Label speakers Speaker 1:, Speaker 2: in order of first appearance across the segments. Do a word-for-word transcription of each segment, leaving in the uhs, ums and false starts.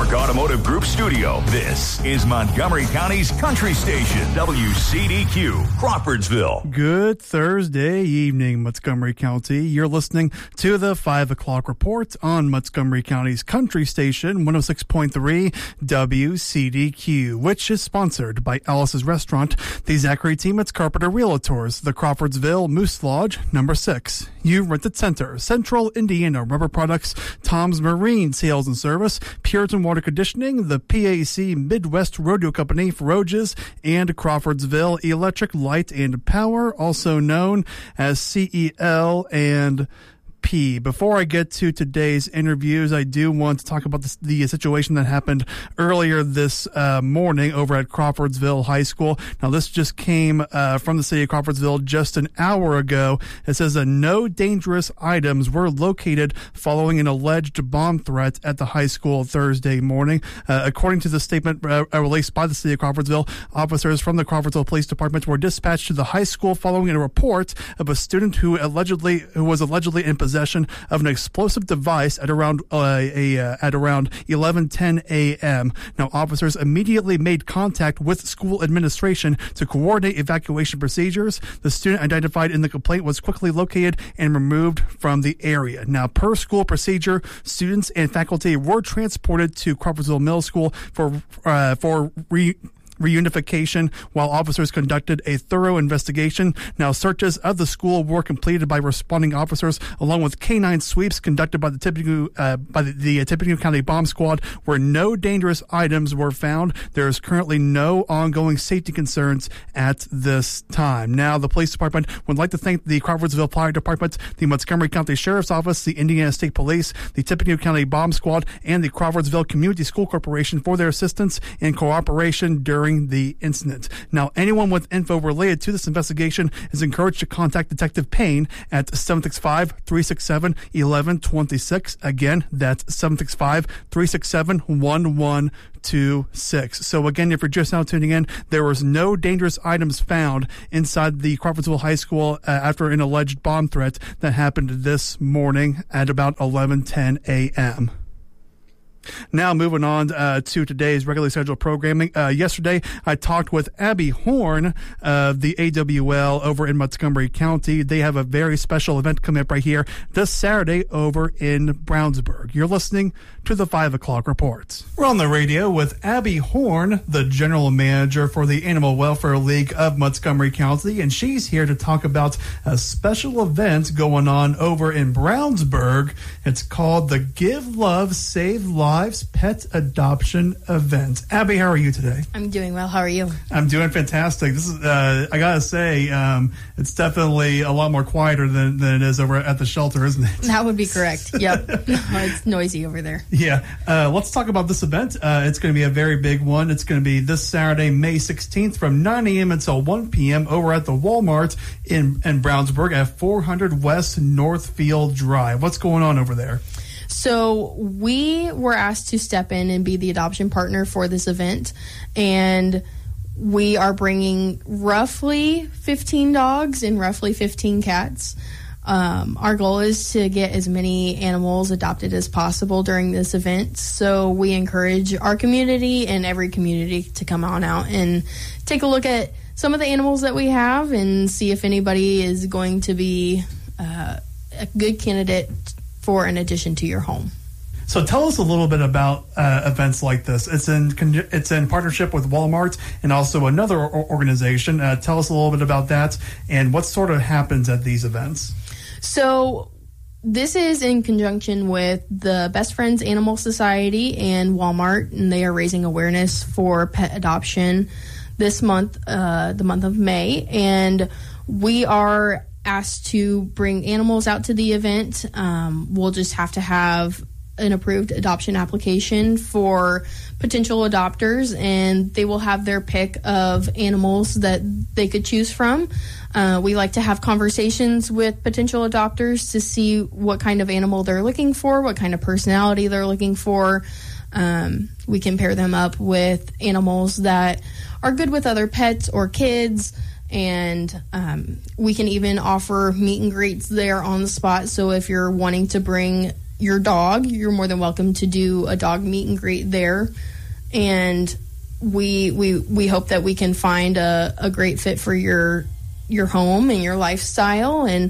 Speaker 1: York Automotive Group studio, this is Montgomery County's Country Station, W C D Q, Crawfordsville.
Speaker 2: Good Thursday evening, Montgomery County. You're listening to the five o'clock report on Montgomery County's Country Station, one oh six point three W C D Q, which is sponsored by Alice's Restaurant, the Zachary Team at Carpenter Realtors, the Crawfordsville Moose Lodge, number six, You Rented Center, Central Indiana Rubber Products, Tom's Marine Sales and Service, Puritan Water Conditioning, the P A C Midwest Rodeo Company, Ferroges, and Crawfordsville Electric Light and Power, also known as C E L and P. Before I get to today's interviews, I do want to talk about the, the situation that happened earlier this uh, morning over at Crawfordsville High School. Now, this just came uh, from the city of Crawfordsville just an hour ago. It says that no dangerous items were located following an alleged bomb threat at the high school Thursday morning. Uh, according to the statement uh, released by the city of Crawfordsville, officers from the Crawfordsville Police Department were dispatched to the high school following a report of a student who allegedly who was allegedly in possession of an explosive device at around uh, a uh, at around eleven ten a.m. Now, officers immediately made contact with school administration to coordinate evacuation procedures. The student identified in the complaint was quickly located and removed from the area. Now, per school procedure, students and faculty were transported to Crawfordsville Middle School for uh, for re reunification while officers conducted a thorough investigation. Now, searches of the school were completed by responding officers along with canine sweeps conducted by the Tippecanoe, uh, by the, the Tippecanoe County Bomb Squad, where no dangerous items were found. There is currently no ongoing safety concerns at this time. Now, the police department would like to thank the Crawfordsville Fire Department, the Montgomery County Sheriff's Office, the Indiana State Police, the Tippecanoe County Bomb Squad, and the Crawfordsville Community School Corporation for their assistance and cooperation during the incident. Now, anyone with info related to this investigation is encouraged to contact Detective Payne at seven six five, three six seven, one one two six. Again, that's seven six five, three six seven, one one two six. So again, if you're just now tuning in, there was no dangerous items found inside the Crawfordsville High School uh, after an alleged bomb threat that happened this morning at about eleven ten a.m. Now, moving on uh, to today's regularly scheduled programming. Uh, yesterday, I talked with Abby Horn of the A W L over in Montgomery County. They have a very special event coming up right here this Saturday over in Brownsburg. You're listening to the five o'clock Report. We're on the radio with Abby Horn, the general manager for the Animal Welfare League of Montgomery County, and she's here to talk about a special event going on over in Brownsburg. It's called the Give Love, Save Lives Pet Adoption Event. Abby, how are you today?
Speaker 3: I'm doing well. How are you?
Speaker 2: I'm doing fantastic. This is, uh, I gotta say, um, it's definitely a lot more quieter than, than it is over at the shelter, isn't it?
Speaker 3: That would be correct. Yep. It's noisy over there.
Speaker 2: Yeah. Uh, let's talk about this event. Uh, it's going to be a very big one. It's going to be this Saturday, May sixteenth from nine a.m. until one p.m. over at the Walmart in, in Brownsburg at four hundred West Northfield Drive. What's going on over there?
Speaker 3: So we were asked to step in and be the adoption partner for this event, and we are bringing roughly fifteen dogs and roughly fifteen cats. Um, our goal is to get as many animals adopted as possible during this event, so we encourage our community and every community to come on out and take a look at some of the animals that we have and see if anybody is going to be uh, a good candidate for an addition to your home.
Speaker 2: So tell us a little bit about uh, events like this. It's in it's in partnership with Walmart and also another organization. Uh, tell us a little bit about that and what sort of happens at these events.
Speaker 3: So this is in conjunction with the Best Friends Animal Society and Walmart, and they are raising awareness for pet adoption this month, uh, the month of May, and we are asked to bring animals out to the event. Um, we'll just have to have an approved adoption application for potential adopters, and they will have their pick of animals that they could choose from. Uh, we like to have conversations with potential adopters to see what kind of animal they're looking for, what kind of personality they're looking for. Um, we can pair them up with animals that are good with other pets or kids, and um, we can even offer meet and greets there on the spot. So if you're wanting to bring your dog, you're more than welcome to do a dog meet and greet there. And we we we hope that we can find a, a great fit for your your home and your lifestyle, and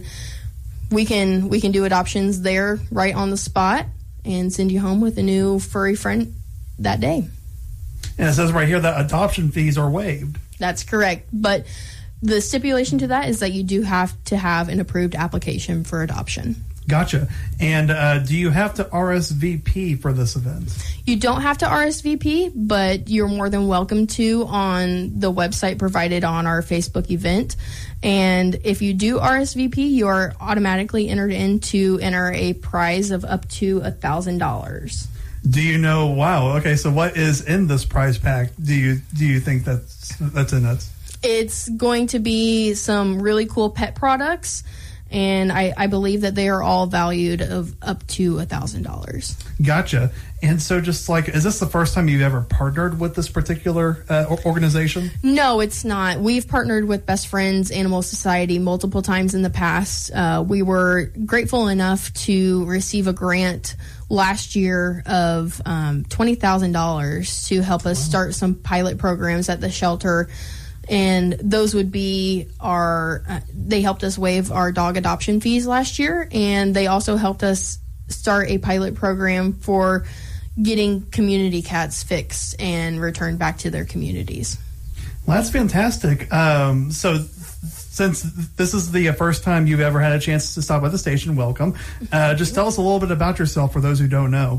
Speaker 3: we can we can do adoptions there right on the spot and send you home with a new furry friend that day.
Speaker 2: And it says right here that adoption fees are waived.
Speaker 3: That's correct. But the stipulation to that is that you do have to have an approved application for adoption.
Speaker 2: Gotcha. And uh, do you have to R S V P for this event?
Speaker 3: You don't have to R S V P, but you're more than welcome to on the website provided on our Facebook event. And if you do R S V P, you are automatically entered in to enter a prize of up to one thousand dollars.
Speaker 2: Do you know? Wow. Okay. So what is in this prize pack? Do you do you think that's that's in it?
Speaker 3: It's going to be some really cool pet products, and I, I believe that they are all valued of up to one thousand dollars.
Speaker 2: Gotcha. And so just like, is this the first time you've ever partnered with this particular uh, organization?
Speaker 3: No, it's not. We've partnered with Best Friends Animal Society multiple times in the past. Uh, we were grateful enough to receive a grant last year of um, twenty thousand dollars to help us wow. start some pilot programs at the shelter. And those would be our, uh, they helped us waive our dog adoption fees last year. And they also helped us start a pilot program for getting community cats fixed and returned back to their communities.
Speaker 2: Well, that's fantastic. Um, so th- since this is the first time you've ever had a chance to stop by the station, welcome. Uh, just tell us a little bit about yourself for those who don't know.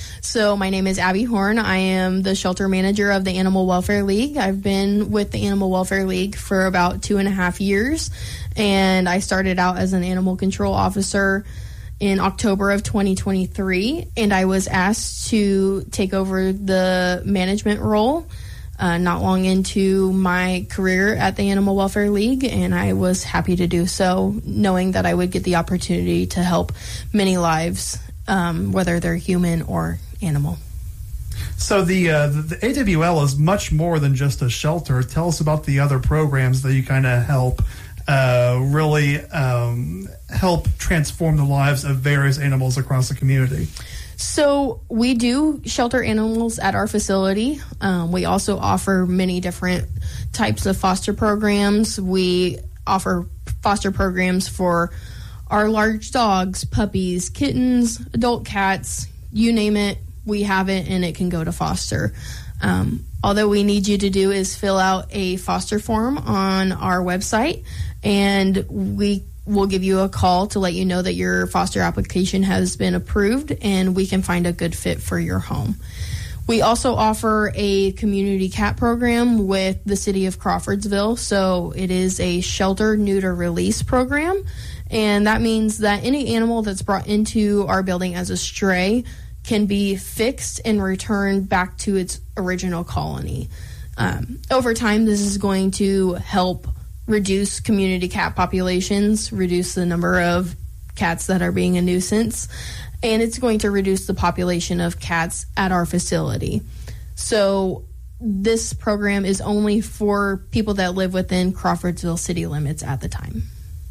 Speaker 3: So my name is Abby Horn. I am the shelter manager of the Animal Welfare League. I've been with the Animal Welfare League for about two and a half years, and I started out as an animal control officer in October of twenty twenty-three, and I was asked to take over the management role uh, not long into my career at the Animal Welfare League, and I was happy to do so, knowing that I would get the opportunity to help many lives, um, whether they're human or animal.
Speaker 2: So the, uh, the the A W L is much more than just a shelter. Tell us about the other programs that you kind of help uh, really um, help transform the lives of various animals across the community.
Speaker 3: So we do shelter animals at our facility. Um, we also offer many different types of foster programs. We offer foster programs for our large dogs, puppies, kittens, adult cats, you name it. We have it, and it can go to foster. Um, all that we need you to do is fill out a foster form on our website, and we will give you a call to let you know that your foster application has been approved, and we can find a good fit for your home. We also offer a community cat program with the city of Crawfordsville. So it is a shelter neuter release program, and that means that any animal that's brought into our building as a stray can be fixed and returned back to its original colony. Um, over time, this is going to help reduce community cat populations, reduce the number of cats that are being a nuisance, and it's going to reduce the population of cats at our facility. So this program is only for people that live within Crawfordsville city limits at the time.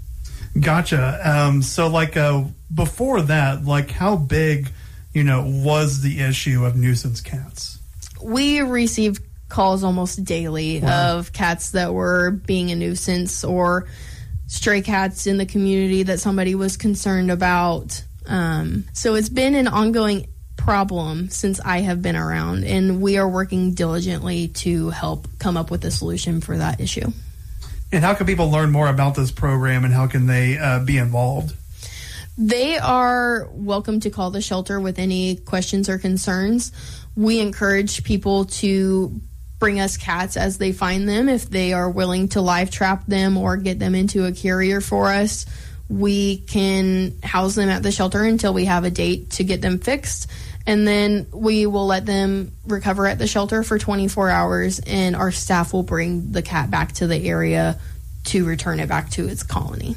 Speaker 2: Gotcha. Um, so like uh, before that, like how big, you know, was the issue of nuisance cats?
Speaker 3: We received calls almost daily
Speaker 2: wow.
Speaker 3: of cats that were being a nuisance or stray cats in the community that somebody was concerned about. Um, so it's been an ongoing problem since I have been around, and we are working diligently to help come up with a solution for that issue.
Speaker 2: And how can people learn more about this program, and how can they uh, be involved?
Speaker 3: They are welcome to call the shelter with any questions or concerns. We encourage people to bring us cats as they find them. If they are willing to live trap them or get them into a carrier for us, we can house them at the shelter until we have a date to get them fixed. And then we will let them recover at the shelter for twenty-four hours, and our staff will bring the cat back to the area to return it back to its colony.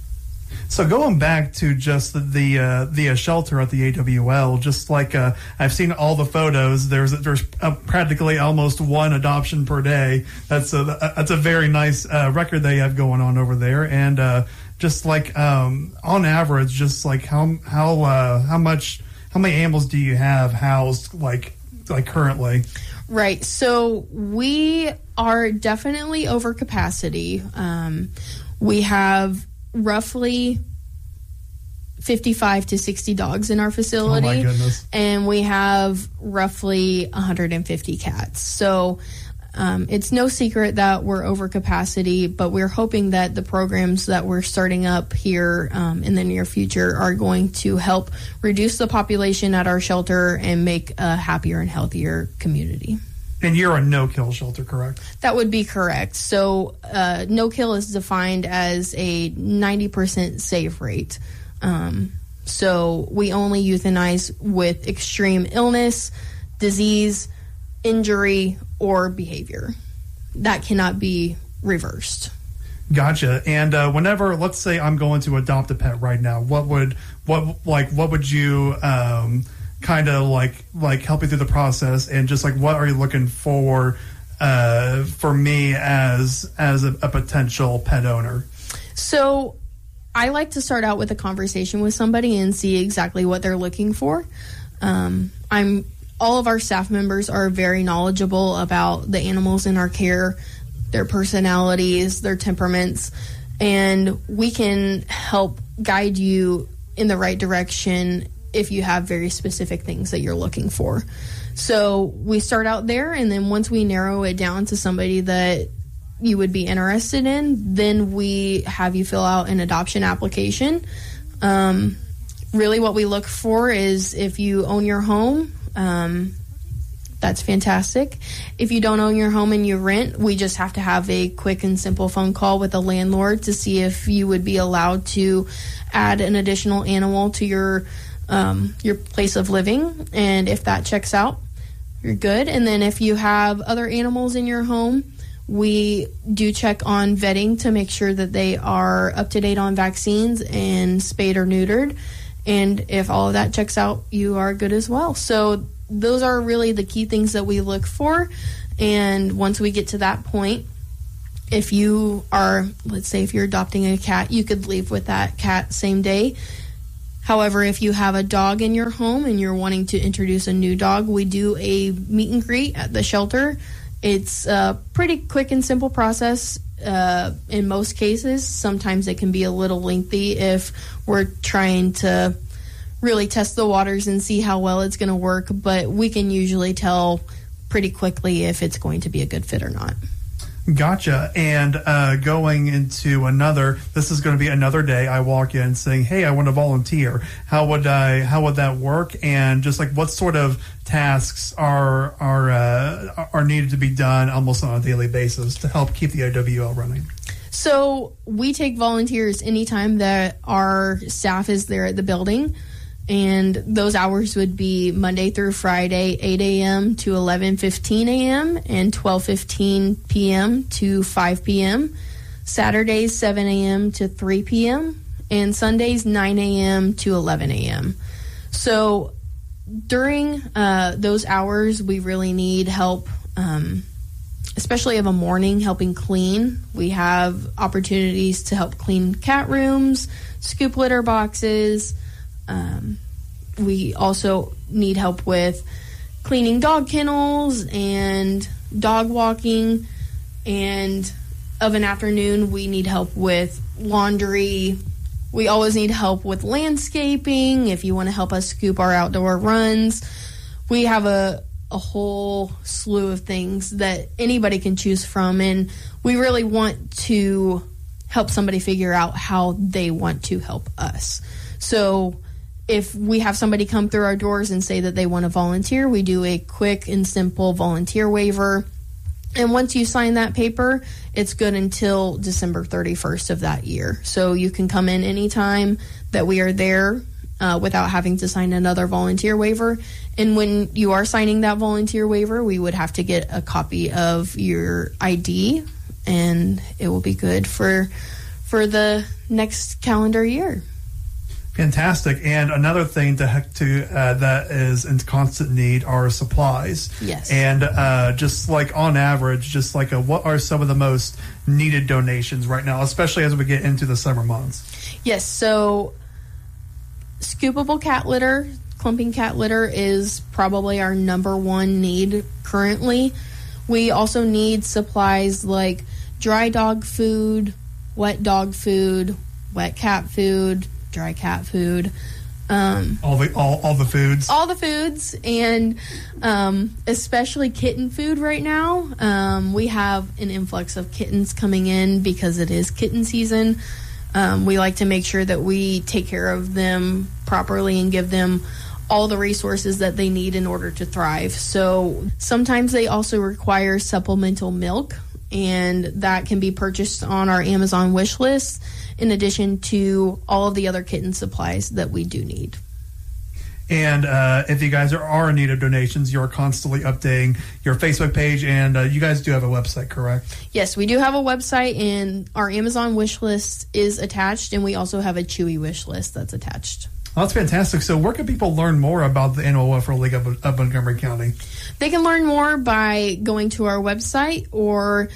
Speaker 2: So going back to just the the, uh, the uh, shelter at the A W L, just like uh, I've seen all the photos, there's there's uh, practically almost one adoption per day. That's a that's a very nice uh, record they have going on over there. And uh, just like um, on average, just like how how uh, how much how many animals do you have housed like like currently?
Speaker 3: Right. So we are definitely over capacity. Um, we have roughly fifty-five to sixty dogs in our facility.
Speaker 2: Oh my goodness.
Speaker 3: And we have roughly one hundred fifty cats. So um, it's no secret that we're over capacity, but we're hoping that the programs that we're starting up here um, in the near future are going to help reduce the population at our shelter and make a happier and healthier community.
Speaker 2: And you're a no-kill shelter, correct?
Speaker 3: That would be correct. So uh, no-kill is defined as a ninety percent save rate. Um, so we only euthanize with extreme illness, disease, injury, or behavior. That cannot be reversed.
Speaker 2: Gotcha. And uh, whenever, let's say I'm going to adopt a pet right now, what would what like what would you um, kind of like like help me through the process, and just like what are you looking for uh, for me as as a, a potential pet owner?
Speaker 3: So I like to start out with a conversation with somebody and see exactly what they're looking for. Um, I'm all of our staff members are very knowledgeable about the animals in our care, their personalities, their temperaments, and we can help guide you in the right direction if you have very specific things that you're looking for. So we start out there, and then once we narrow it down to somebody that you would be interested in, then we have you fill out an adoption application. Um, really what we look for is if you own your home, um, that's fantastic. If you don't own your home and you rent, we just have to have a quick and simple phone call with the landlord to see if you would be allowed to add an additional animal to your um, your place of living. And if that checks out, you're good. And then if you have other animals in your home, we do check on vetting to make sure that they are up to date on vaccines and spayed or neutered. And if all of that checks out, you are good as well. So those are really the key things that we look for. And once we get to that point, if you are, let's say if you're adopting a cat, you could leave with that cat same day. However, if you have a dog in your home and you're wanting to introduce a new dog, we do a meet and greet at the shelter. It's a pretty quick and simple process uh, in most cases. Sometimes it can be a little lengthy if we're trying to really test the waters and see how well it's going to work, but we can usually tell pretty quickly if it's going to be a good fit or not.
Speaker 2: Gotcha. And uh, going into another, this is going to be another day. I walk in saying, "Hey, I want to volunteer." How would I? How would that work? And just like, what sort of tasks are are uh, are needed to be done almost on a daily basis to help keep the I W L running?
Speaker 3: So we take volunteers anytime that our staff is there at the building. And those hours would be Monday through Friday, eight a.m. to eleven fifteen a.m. and twelve fifteen p.m. to five p.m. Saturdays, seven a.m. to three p.m. and Sundays, nine a.m. to eleven a.m. So during uh, those hours, we really need help, um, especially of a morning, helping clean. We have opportunities to help clean cat rooms, scoop litter boxes. Um, we also need help with cleaning dog kennels and dog walking, and of an afternoon we need help with laundry. We always need help with landscaping if you want to help us scoop our outdoor runs. We have a, a whole slew of things that anybody can choose from, and we really want to help somebody figure out how they want to help us. So if we have somebody come through our doors and say that they want to volunteer, we do a quick and simple volunteer waiver. And once you sign that paper, it's good until December thirty-first of that year. So you can come in anytime that we are there uh, without having to sign another volunteer waiver. And when you are signing that volunteer waiver, we would have to get a copy of your I D, and it will be good for for the next calendar year.
Speaker 2: Fantastic. And another thing to, to uh, that is in constant need are supplies.
Speaker 3: Yes.
Speaker 2: And uh, just like on average, just like a, what are some of the most needed donations right now, especially as we get into the summer months?
Speaker 3: Yes. So scoopable cat litter, clumping cat litter is probably our number one need currently. We also need supplies like dry dog food, wet dog food, wet cat food, dry cat food, um,
Speaker 2: all the all, all the foods,
Speaker 3: all the foods, and um, especially kitten food right now. Um, we have an influx of kittens coming in because it is kitten season. Um, we like to make sure that we take care of them properly and give them all the resources that they need in order to thrive. So sometimes they also require supplemental milk, and that can be purchased on our Amazon wish list, in addition to all of the other kitten supplies that we do need.
Speaker 2: And uh, if you guys are, are in need of donations, you're constantly updating your Facebook page, and uh, you guys do have a website, correct?
Speaker 3: Yes, we do have a website, and our Amazon wish list is attached, and we also have a Chewy wish list that's attached.
Speaker 2: Well, that's fantastic. So where can people learn more about the Animal Welfare League of, of Montgomery County?
Speaker 3: They can learn more by going to our website, or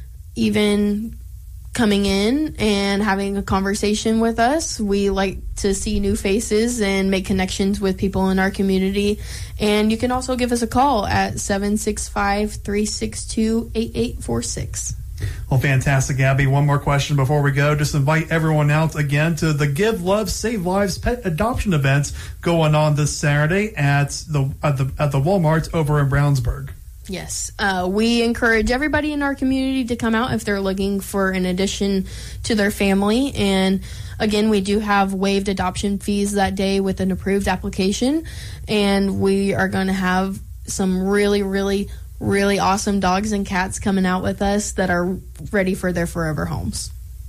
Speaker 3: even coming in and having a conversation with us. We like to see new faces and make connections with people in our community. And you can also give us a call at seven six five, three six two, eight eight four six.
Speaker 2: Well, fantastic, Abby. One more question before we go. Just invite everyone out again to the Give Love, Save Lives pet adoption events going on this Saturday at the at the at the Walmart over in Brownsburg.
Speaker 3: Yes, uh, we encourage everybody in our community to come out if they're looking for an addition to their family. And again, we do have waived adoption fees that day with an approved application. And we are going to have some really, really, really awesome dogs and cats coming out with us that are ready for their forever homes.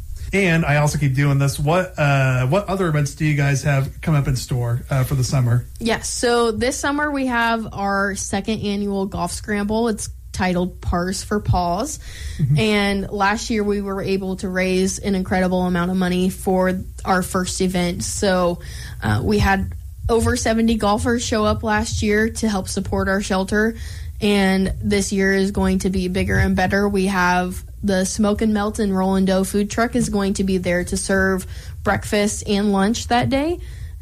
Speaker 2: And I also keep doing this. What uh, what other events do you guys have come up in store uh, for the summer?
Speaker 3: Yes, so this summer we have our second annual golf scramble. It's titled Pars for Paws. Mm-hmm. And last year we were able to raise an incredible amount of money for our first event. So uh, we had over seventy golfers show up last year to help support our shelter. And this year is going to be bigger and better. We have the Smoke and Melt and Rollin' Dough food truck is going to be there to serve breakfast and lunch that day.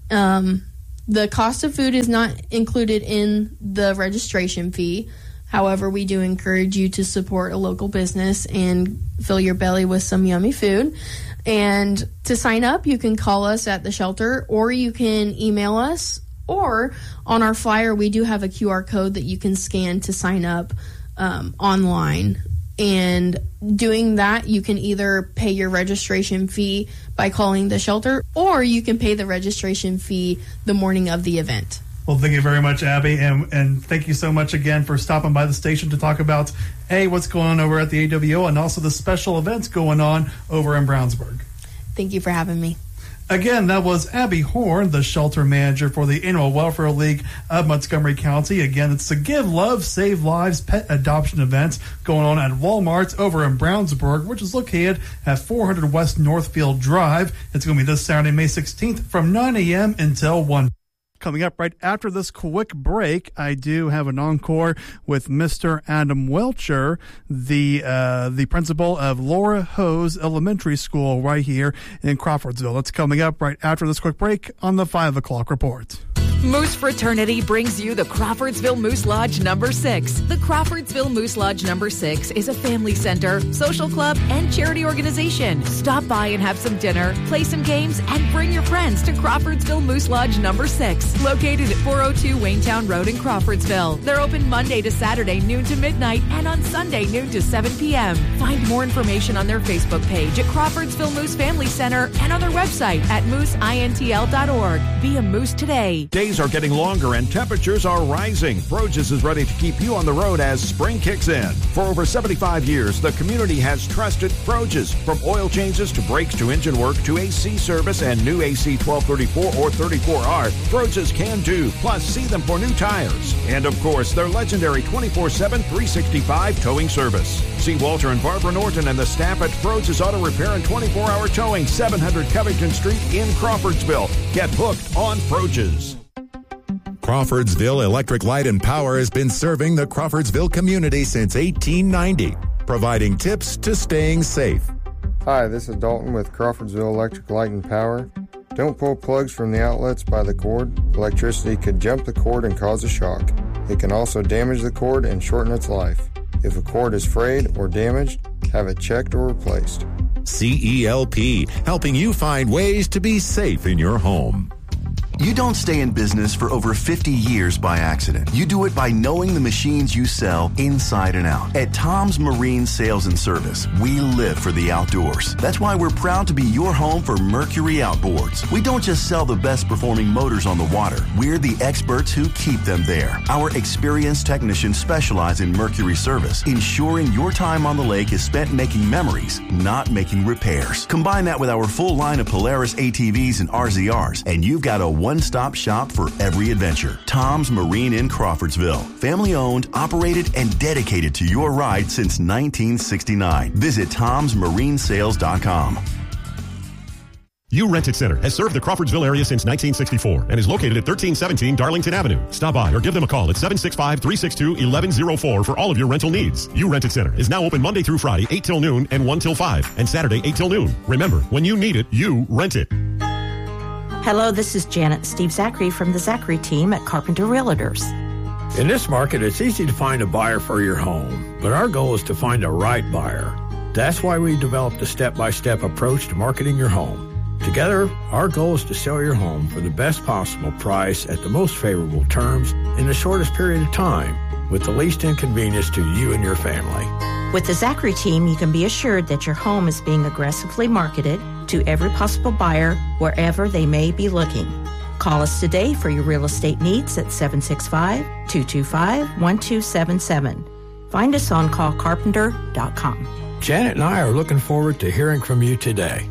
Speaker 3: Um, the cost of food is not included in the registration fee. However, we do encourage you to support a local business and fill your belly with some yummy food. And to sign up, you can call us at the shelter, or you can email us, or on our flyer, we do have a Q R code that you can scan to sign up um, online. And doing that, you can either pay your registration fee by calling the shelter, or you can pay the registration fee the morning of the event.
Speaker 2: Well, thank you very much, Abby, and and thank you so much again for stopping by the station to talk about, A, what's going on over at the A W O, and also the special events going on over in Brownsburg.
Speaker 3: Thank you for having me.
Speaker 2: Again, that was Abby Horn, the shelter manager for the Animal Welfare League of Montgomery County. Again, it's the Give Love, Save Lives pet adoption event going on at Walmart over in Brownsburg, which is located at four hundred West Northfield Drive. It's going to be this Saturday, May sixteenth from nine a.m. until one. Coming up right after this quick break, I do have an encore with Mister Adam Welcher, the uh, the principal of Laura Hose Elementary School right here in Crawfordsville. That's coming up right after this quick break on the five o'clock report.
Speaker 4: Moose Fraternity brings you the Crawfordsville Moose Lodge number six. The Crawfordsville Moose Lodge number six is a family center, social club, and charity organization. Stop by and have some dinner, play some games, and bring your friends to Crawfordsville Moose Lodge number six, located at four oh two Waynetown Road in Crawfordsville. They're open Monday to Saturday, noon to midnight, and on Sunday, noon to seven p.m. Find more information on their Facebook page at Crawfordsville Moose Family Center and on their website at moose intl dot org. Be a moose today.
Speaker 1: Days are getting longer and temperatures are rising. Froges is ready to keep you on the road as spring kicks in. For over seventy-five years, the community has trusted Froges. From oil changes to brakes to engine work to A C service and new A C twelve thirty-four or thirty-four R, Froges can do. Plus, see them for new tires. And of course, their legendary twenty-four seven, three sixty-five towing service. See Walter and Barbara Norton and the staff at Froge's Auto Repair and twenty-four hour towing, seven hundred Covington Street in Crawfordsville. Get hooked on Froge's.
Speaker 5: Crawfordsville Electric Light and Power has been serving the Crawfordsville community since eighteen ninety, providing tips to staying safe.
Speaker 6: Hi, this is Dalton with Crawfordsville Electric Light and Power. Don't pull plugs from the outlets by the cord. Electricity could jump the cord and cause a shock. It can also damage the cord and shorten its life. If a cord is frayed or damaged, have it checked or replaced.
Speaker 5: C E L P, helping you find ways to be safe in your home.
Speaker 7: You don't stay in business for over fifty years by accident. You do it by knowing the machines you sell inside and out. At Tom's Marine Sales and Service, we live for the outdoors. That's why we're proud to be your home for Mercury Outboards. We don't just sell the best performing motors on the water. We're the experts who keep them there. Our experienced technicians specialize in Mercury service, ensuring your time on the lake is spent making memories, not making repairs. Combine that with our full line of Polaris A T Vs and R Z Rs, and you've got a one-stop shop for every adventure. Tom's Marine in Crawfordsville. Family owned, operated, and dedicated to your ride since nineteen sixty-nine. Visit toms marine sales dot com.
Speaker 8: You Rent It Center has served the Crawfordsville area since nineteen sixty-four and is located at thirteen seventeen Darlington Avenue. Stop by or give them a call at seven six five, three six two, one one zero four for all of your rental needs. You Rent It Center is now open Monday through Friday, eight till noon and one till five, and Saturday, eight till noon. Remember, when you need it, you rent it.
Speaker 9: Hello, this is Janet Steve Zachary from the Zachary team at Carpenter Realtors.
Speaker 10: In this market, it's easy to find a buyer for your home, but our goal is to find a right buyer. That's why we developed a step-by-step approach to marketing your home. Together, our goal is to sell your home for the best possible price at the most favorable terms in the shortest period of time, with the least inconvenience to you and your family.
Speaker 9: With the Zachary team, you can be assured that your home is being aggressively marketed to every possible buyer wherever they may be looking. Call us today for your real estate needs at seven six five, two two five, one two seven seven. Find us on call carpenter dot com.
Speaker 10: Janet and I are looking forward to hearing from you today.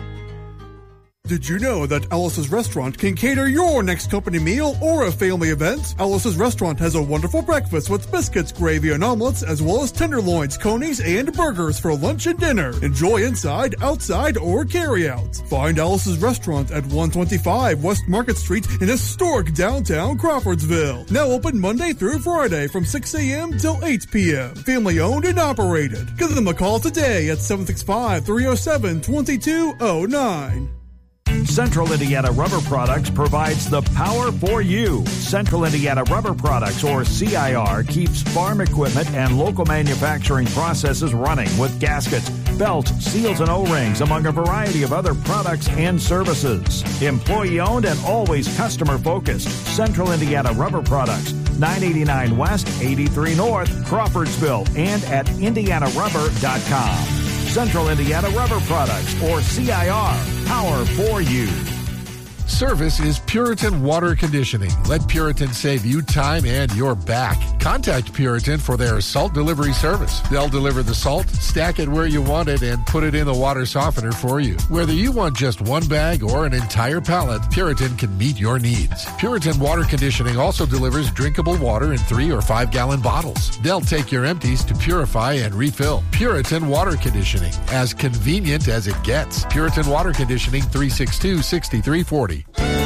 Speaker 2: Did you know that Alice's Restaurant can cater your next company meal or a family event? Alice's Restaurant has a wonderful breakfast with biscuits, gravy, and omelets, as well as tenderloins, conies, and burgers for lunch and dinner. Enjoy inside, outside, or carry-out. Find Alice's Restaurant at one twenty-five West Market Street in historic downtown Crawfordsville. Now open Monday through Friday from six a.m. till eight p.m. Family owned and operated. Give them a call today at seven six five, three oh seven, two two oh nine.
Speaker 1: Central Indiana Rubber Products provides the power for you. Central Indiana Rubber Products, or C I R, keeps farm equipment and local manufacturing processes running with gaskets, belts, seals, and O-rings, among a variety of other products and services. Employee-owned and always customer-focused. Central Indiana Rubber Products, nine eighty-nine West, eighty-three North, Crawfordsville, and at indiana rubber dot com. Central Indiana Rubber Products, or C I R, power for you.
Speaker 11: Service is Puritan Water Conditioning. Let Puritan save you time and your back. Contact Puritan for their salt delivery service. They'll deliver the salt, stack it where you want it, and put it in the water softener for you. Whether you want just one bag or an entire pallet, Puritan can meet your needs. Puritan Water Conditioning also delivers drinkable water in three or five gallon bottles. They'll take your empties to purify and refill. Puritan Water Conditioning, as convenient as it gets. Puritan Water Conditioning, three six two, six three four zero.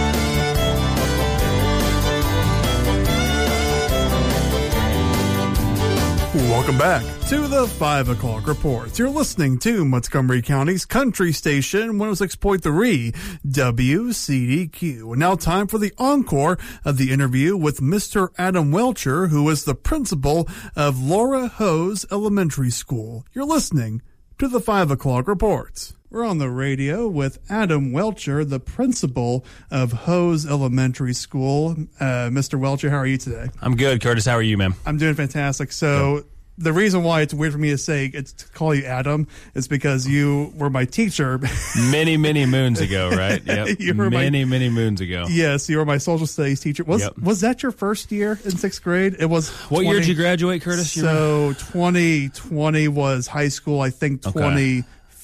Speaker 2: Welcome back to the five o'clock reports. You're listening to Montgomery County's Country Station, one oh six point three W C D Q. And now time for the encore of the interview with Mister Adam Welcher, who is the principal of Laura Hose Elementary School. You're listening to the five o'clock reports. We're on the radio with Adam Welcher, the principal of Hose Elementary School. Uh, Mister Welcher, how are you today?
Speaker 12: I'm good, Curtis. How are you, man?
Speaker 2: I'm doing fantastic. So good. The reason why it's weird for me to say it's to call you Adam is because you were my teacher
Speaker 12: many, many moons ago, right? Yep.
Speaker 2: You were
Speaker 12: many,
Speaker 2: my,
Speaker 12: many moons ago.
Speaker 2: Yes, you were my social studies teacher. Was yep. was that your first year in sixth grade? It was.
Speaker 12: What twenty, year did you graduate, Curtis?
Speaker 2: So twenty twenty was high school. I think twenty. Okay.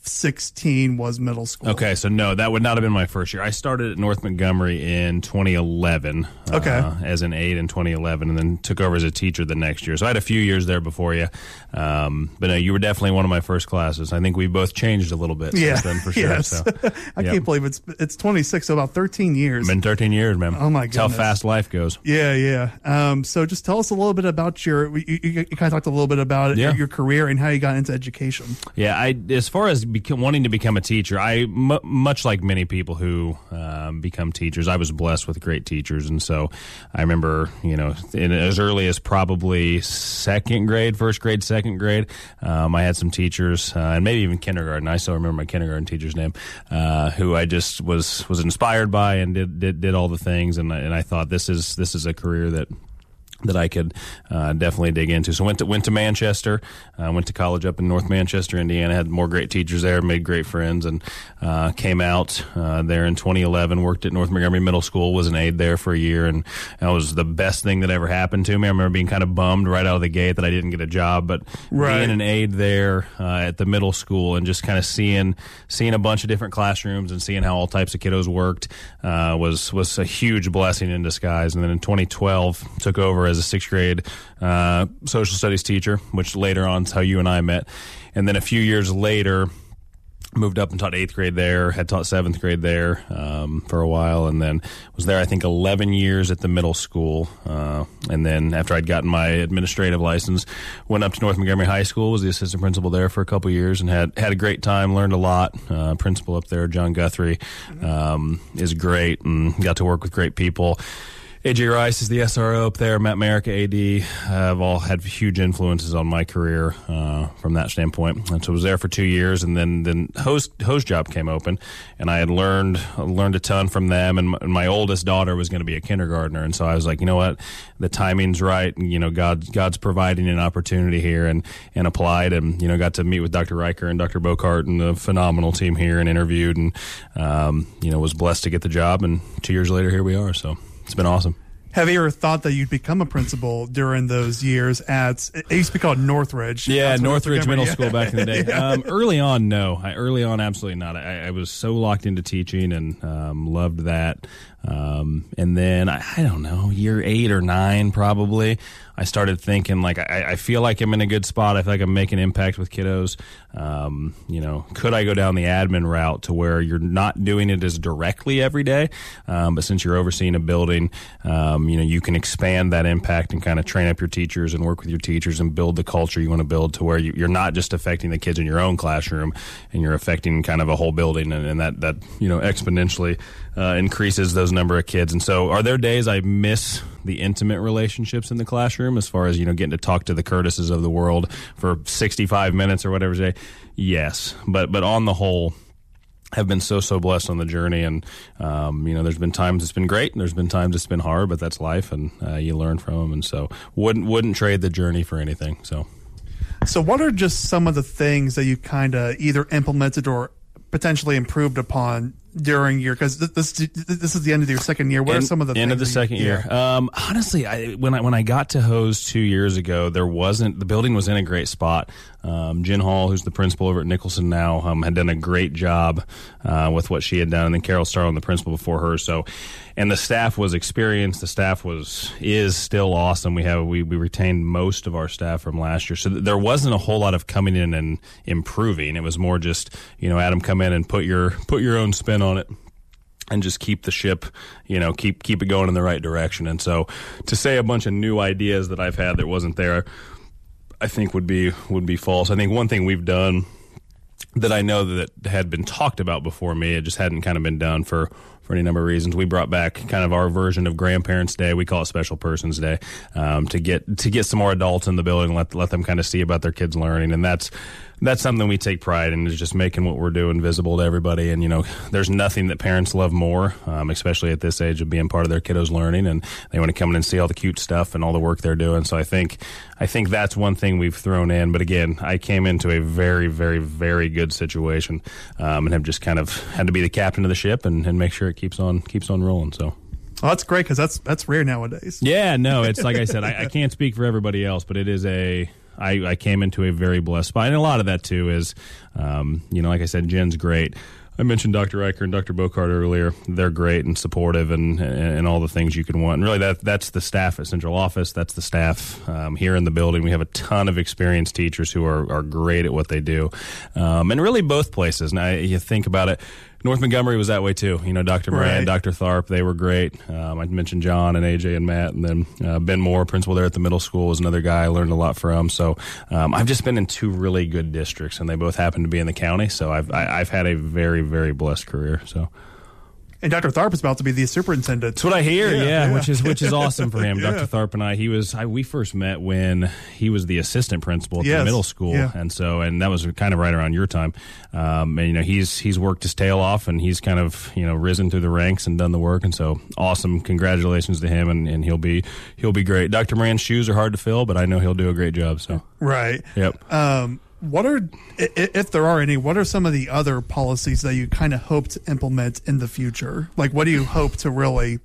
Speaker 2: sixteen was middle school.
Speaker 12: Okay, so no, that would not have been my first year. I started at North Montgomery in twenty eleven.
Speaker 2: Okay.
Speaker 12: Uh, as an aide in twenty eleven, and then took over as a teacher the next year. So I had a few years there before you. Um, but no, you were definitely one of my first classes. I think we both changed a little bit
Speaker 2: Yeah.
Speaker 12: since then, for sure.
Speaker 2: Yes.
Speaker 12: So,
Speaker 2: I
Speaker 12: yep.
Speaker 2: can't believe it's it's twenty-six, so about thirteen years.
Speaker 12: Been thirteen years, man.
Speaker 2: Oh, my
Speaker 12: That's how
Speaker 2: goodness.
Speaker 12: fast life goes.
Speaker 2: Yeah, yeah. Um, so just tell us a little bit about your, you, you, you kind of talked a little bit about it,
Speaker 12: Yeah.
Speaker 2: your, your career and how you got into education.
Speaker 12: Yeah, I as far as become, wanting to become a teacher, I m- much like many people who um, become teachers, I was blessed with great teachers, and so I remember, you know, in, as early as probably second grade, first grade, second grade, um, I had some teachers, uh, and maybe even kindergarten. I still remember my kindergarten teacher's name, uh, who I just was was inspired by and did did, did all the things, and I, and I thought this is this is a career that. that I could uh, definitely dig into. So went to went to Manchester, uh, went to college up in North Manchester, Indiana, had more great teachers there, made great friends, and uh, came out uh, there in twenty eleven, worked at North Montgomery Middle School, was an aide there for a year, and that was the best thing that ever happened to me. I remember being kind of bummed right out of the gate that I didn't get a job, but
Speaker 2: Right.
Speaker 12: being an aide there uh, at the middle school and just kind of seeing seeing a bunch of different classrooms and seeing how all types of kiddos worked uh, was, was a huge blessing in disguise. And then in twenty twelve, took over as a sixth grade uh, social studies teacher, which later on is how you and I met. And then a few years later, moved up and taught eighth grade there, had taught seventh grade there um, for a while, and then was there, I think, eleven years at the middle school. Uh, and then after I'd gotten my administrative license, went up to North Montgomery High School, was the assistant principal there for a couple years, and had, had a great time, learned a lot. Uh, principal up there, John Guthrie, um, is great, and got to work with great people. A J Rice is the S R O up there. Matt Merrick, A D, have all had huge influences on my career uh, from that standpoint. And so I was there for two years, and then then host host job came open, and I had learned learned a ton from them. And my, and my oldest daughter was going to be a kindergartner, and so I was like, you know what, the timing's right. And, you know, God God's providing an opportunity here, and and applied, and you know, got to meet with Doctor Riker and Doctor Bocart and the phenomenal team here, and interviewed, and um, you know, was blessed to get the job. And two years later, here we are. So. It's been awesome.
Speaker 2: Have you ever thought that you'd become a principal during those years at, it used to be called Northridge.
Speaker 12: Yeah,
Speaker 2: That's what
Speaker 12: Northridge
Speaker 2: I
Speaker 12: Middle
Speaker 2: remember.
Speaker 12: School back in the day.
Speaker 2: Yeah.
Speaker 12: Um, early on, no. I, early on, absolutely not. I, I was so locked into teaching and um, loved that. Um, and then, I, I don't know, year eight or nine probably, I started thinking, like, I, I feel like I'm in a good spot. I feel like I'm making impact with kiddos. Um, you know, could I go down the admin route to where you're not doing it as directly every day, um, but since you're overseeing a building, um, you know, you can expand that impact and kind of train up your teachers and work with your teachers and build the culture you want to build to where you, you're not just affecting the kids in your own classroom, and you're affecting kind of a whole building, and, and that, that, you know, exponentially uh, increases those number of kids. And so are there days I miss the intimate relationships in the classroom as far as, you know, getting to talk to the Curtises of the world for sixty-five minutes or whatever day? Yes. But, but on the whole, have been so, so blessed on the journey. And, um, you know, there's been times it's been great, and there's been times it's been hard, but that's life, and uh, you learn from them. And so wouldn't, wouldn't trade the journey for anything. So,
Speaker 2: So what are just some of the things that you kind of either implemented or potentially improved upon during your, because this this is the end of your second year. What
Speaker 12: end,
Speaker 2: are some of the
Speaker 12: end
Speaker 2: things
Speaker 12: of the
Speaker 2: that
Speaker 12: second
Speaker 2: you,
Speaker 12: year?
Speaker 2: yeah.
Speaker 12: Um, honestly, I, when I when I got to Hose two years ago, there wasn't the building was in a great spot. Um, Jen Hall, who's the principal over at Nicholson now, um, had done a great job uh, with what she had done, and then Carol Starlin, the principal before her. So, and the staff was experienced. The staff was is still awesome. We have we we retained most of our staff from last year, so th- there wasn't a whole lot of coming in and improving. It was more just, you know, Adam, come in and put your put your own spin on it, and just keep the ship, you know, keep keep it going in the right direction. And so, to say a bunch of new ideas that I've had that wasn't there, I think would be would be false. I think one thing we've done that I know that had been talked about before me, it just hadn't kind of been done for, for any number of reasons. We brought back kind of our version of Grandparents' Day. We call it Special Persons Day, um, to get to get some more adults in the building, let let them kind of see about their kids' learning, and that's that's something we take pride in, is just making what we're doing visible to everybody. And, you know, there's nothing that parents love more, um, especially at this age, of being part of their kiddos' learning, and they want to come in and see all the cute stuff and all the work they're doing. So I think I think that's one thing we've thrown in. But again, I came into a very, very, very good situation, um, and have just kind of had to be the captain of the ship and, and make sure it keeps on keeps on rolling. So.
Speaker 2: Oh, that's great, because that's that's rare nowadays.
Speaker 12: Yeah, no, it's like I said, I, I can't speak for everybody else, but it is a I, I came into a very blessed spot. And a lot of that, too, is, um, you know, like I said, Jen's great. I mentioned Doctor Riker and Doctor Bocart earlier. They're great and supportive and and all the things you can want. And really, that that's the staff at Central Office. That's the staff um, here in the building. We have a ton of experienced teachers who are, are great at what they do. Um, and really both places. Now, you think about it, North Montgomery was that way too. You know, Doctor Moran,
Speaker 2: Right.
Speaker 12: Doctor Tharp, they were great. Um, I mentioned John and A J and Matt, and then uh, Ben Moore, principal there at the middle school, was another guy I learned a lot from. So um, I've just been in two really good districts, and they both happen to be in the county. So I've I, I've had a very very blessed career. So.
Speaker 2: And Doctor Tharp is about to be the superintendent.
Speaker 12: That's what I hear. Yeah,
Speaker 2: Yeah, yeah.
Speaker 12: which is which is awesome for him.
Speaker 2: Yeah.
Speaker 12: Doctor Tharp and I, he was I, we first met when he was the assistant principal at
Speaker 2: Yes.
Speaker 12: the middle school,
Speaker 2: Yeah.
Speaker 12: and so and that was kind of right around your time. Um, and you know he's he's worked his tail off, and he's kind of you know risen through the ranks and done the work, and so awesome. Congratulations to him, and, and he'll be he'll be great. Doctor Moran's shoes are hard to fill, but I know he'll do a great job. So
Speaker 2: Right.
Speaker 12: Yep.
Speaker 2: Um, what are, i- if there are any, what are some of the other policies that you kind of hope to implement in the future? Like, what do you hope to really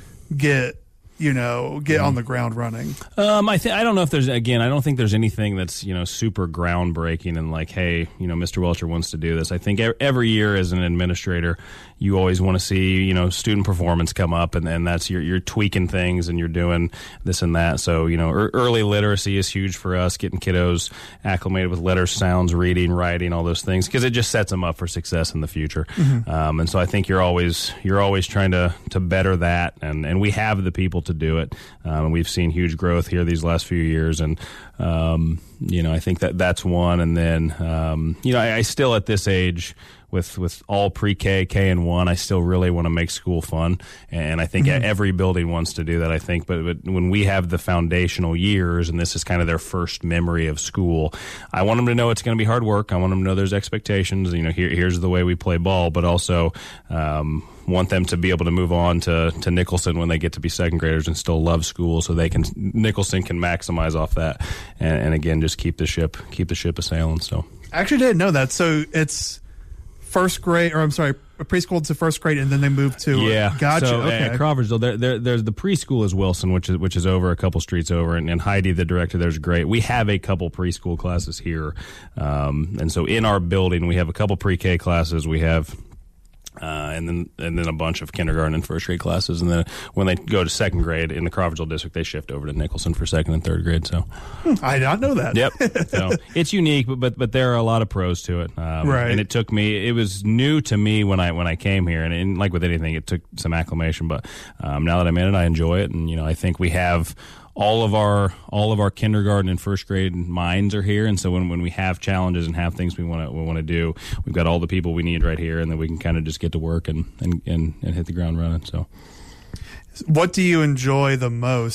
Speaker 2: get, you know, get on the ground running?
Speaker 12: Um, I think I don't know if there's again. I don't think there's anything that's you know super groundbreaking and like, hey, you know, Mister Welcher wants to do this. I think e- every year as an administrator, you always want to see you know student performance come up, and then that's you're you're tweaking things and you're doing this and that. So you know, er, early literacy is huge for us, getting kiddos acclimated with letters, sounds, reading, writing, all those things, because it just sets them up for success in the future.
Speaker 2: Mhm.
Speaker 12: Um, and so I think you're always you're always trying to to better that, and and we have the people to do it. Um, and we've seen huge growth here these last few years, and um, you know I think that that's one. And then um, you know I, I still at this age. With with all pre-K, K and one, I still really want to make school fun, and I think
Speaker 2: Mhm.
Speaker 12: every building wants to do that. I think, but, but when we have the foundational years, and this is kind of their first memory of school, I want them to know it's going to be hard work. I want them to know there's expectations. You know, here, here's the way we play ball, but also um, want them to be able to move on to to Nicholson when they get to be second graders and still love school, so they can Nicholson can maximize off that, and, and again, just keep the ship keep the ship a sailing. So
Speaker 2: I actually didn't know that. So it's first grade, or I'm sorry, preschool to first grade, and then they move to
Speaker 12: yeah.
Speaker 2: Gotcha.
Speaker 12: So
Speaker 2: okay.
Speaker 12: at Crawfordsville, there, there, there's the preschool is Wilson, which is which is over a couple streets over, and, and Heidi, the director, there's great. We have a couple preschool classes here, um, and so in our building we have a couple pre-K classes. We have. Uh, and then and then a bunch of kindergarten and first grade classes, and then when they go to second grade in the Crawfordsville district, they shift over to Nicholson for second and third grade. So
Speaker 2: I did not know that.
Speaker 12: Yep. So it's unique, but, but but there are a lot of pros to it. Um,
Speaker 2: Right.
Speaker 12: And it took me. It was new to me when I when I came here, and, and like with anything, it took some acclimation. But um, now that I'm in it, I enjoy it, and you know, I think we have. All of our all of our kindergarten and first grade minds are here, and so when, when we have challenges and have things we want to we want to do, we've got all the people we need right here, and then we can kind of just get to work and, and, and, and hit the ground running. So,
Speaker 2: What do you enjoy the most